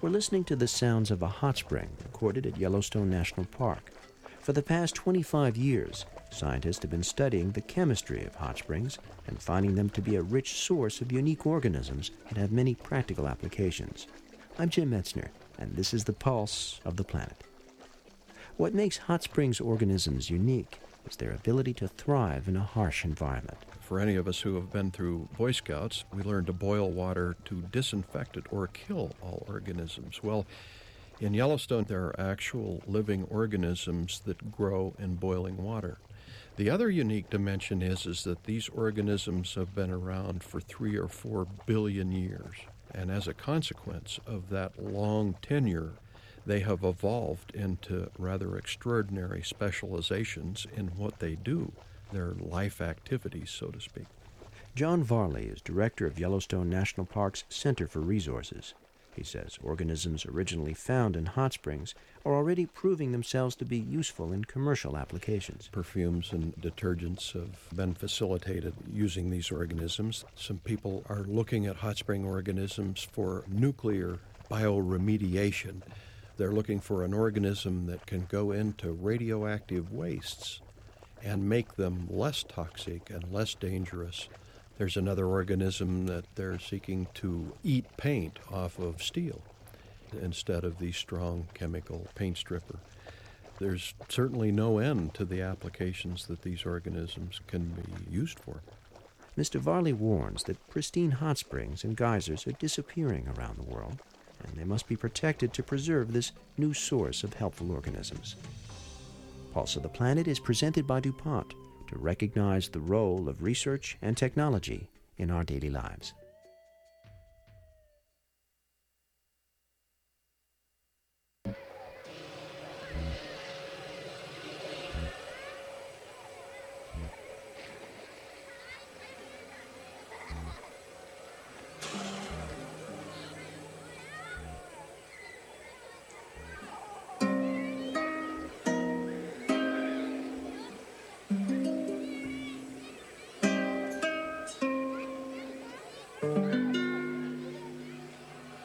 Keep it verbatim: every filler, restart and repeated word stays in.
We're listening to the sounds of a hot spring recorded at Yellowstone National Park. For the past twenty-five years, scientists have been studying the chemistry of hot springs and finding them to be a rich source of unique organisms that have many practical applications. I'm Jim Metzner, and this is the Pulse of the Planet. What makes hot springs organisms unique is their ability to thrive in a harsh environment. For any of us who have been through Boy Scouts, we learned to boil water to disinfect it or kill all organisms. Well, in Yellowstone, there are actual living organisms that grow in boiling water. The other unique dimension is, is that these organisms have been around for three or four billion years. And as a consequence of that long tenure, they have evolved into rather extraordinary specializations in what they do, their life activities, so to speak. John Varley is director of Yellowstone National Park's Center for Resources. He says organisms originally found in hot springs are already proving themselves to be useful in commercial applications. Perfumes and detergents have been facilitated using these organisms. Some people are looking at hot spring organisms for nuclear bioremediation. They're looking for an organism that can go into radioactive wastes and make them less toxic and less dangerous. There's another organism that they're seeking to eat paint off of steel instead of the strong chemical paint stripper. There's certainly no end to the applications that these organisms can be used for. Mister Varley warns that pristine hot springs and geysers are disappearing around the world, and they must be protected to preserve this new source of helpful organisms. Pulse of the Planet is presented by DuPont to recognize the role of research and technology in our daily lives.